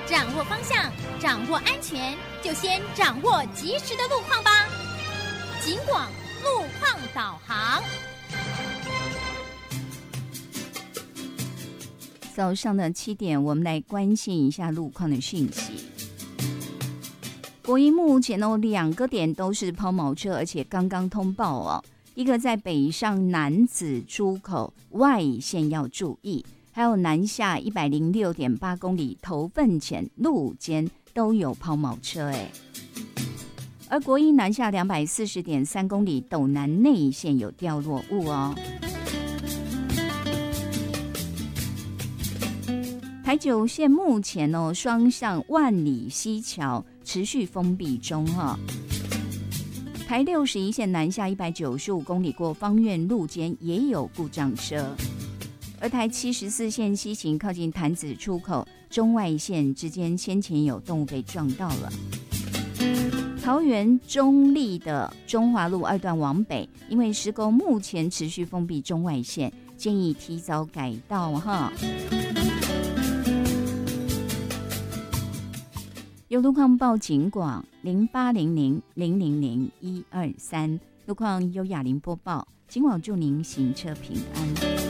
掌握方向，掌握安全，就先掌握及时的路况吧。警广路况导航。 早上的7点，我们来关心一下路况的讯息。国一目前2个点都是抛锚车，而且刚刚通报哦。一个在北上楠梓出口外线要注意，还有南下106.8公里头份前路肩都有抛锚车哎。而国一南下240.3公里斗南内线有掉落物哦。台9线目前双向万里溪桥持续封闭中哈。台61线南下195公里过芳苑路肩也有故障车，而台74线西行靠近潭子出口中外线之间先前有动物被撞到了。桃园中立的中华路2段往北，因为施工目前持续封闭中外线，建议提早改道哈。有路况报警广0800000123，路况由雅玲播报，警广祝您行车平安。